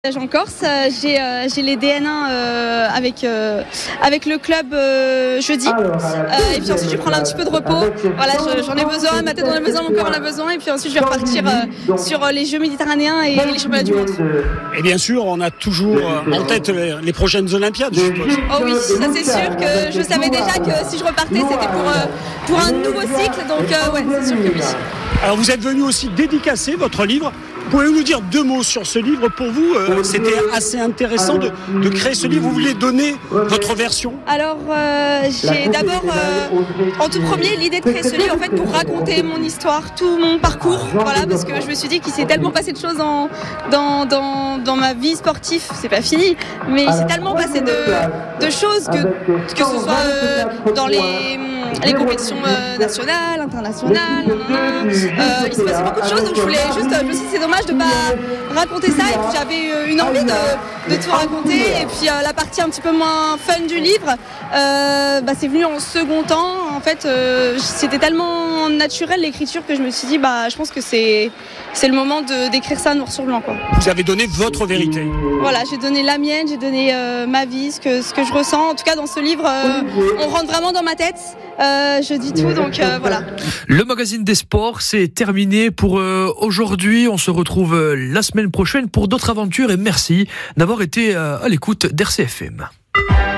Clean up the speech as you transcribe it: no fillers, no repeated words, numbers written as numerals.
En Corse, j'ai les DN1 avec le club jeudi. Et puis ensuite je vais prendre un petit peu de repos. Voilà, j'en ai besoin, ma tête en a besoin, mon corps en a besoin. Et puis ensuite je vais repartir sur les Jeux méditerranéens et les championnats du monde. Et bien sûr, on a toujours en tête les prochaines Olympiades, je suppose. Oh oui, ça c'est sûr que je savais déjà que si je repartais, c'était pour un nouveau cycle. Donc ouais, c'est sûr que oui. Alors vous êtes venu aussi dédicacer votre livre. Pouvez-vous nous dire 2 mots sur ce livre? Pour vous, c'était assez intéressant de créer ce livre. Vous voulez donner votre version? Alors, j'ai d'abord, en tout premier, l'idée de créer ce livre en fait, pour raconter mon histoire, tout mon parcours. Voilà, parce que je me suis dit qu'il s'est tellement passé de choses dans ma vie sportive. C'est pas fini, mais il s'est tellement passé de choses que ce soit dans les compétitions nationales, internationales. Il s'est passé beaucoup de choses, donc je me suis dit c'est dommage de pas raconter ça, et puis j'avais une envie de tout raconter, et puis la partie un petit peu moins fun du livre c'est venu en second temps. En fait c'était tellement naturel l'écriture que je me suis dit je pense que c'est le moment d'écrire ça noir sur blanc, quoi. Vous avez donné votre vérité. Voilà, j'ai donné la mienne, j'ai donné ma vie, ce que je ressens. En tout cas dans ce livre on rentre vraiment dans ma tête, je dis tout, donc voilà. Le magazine des sports, c'est terminé pour aujourd'hui. On se retrouve la semaine prochaine pour d'autres aventures, et merci d'avoir été à l'écoute d'RCFM.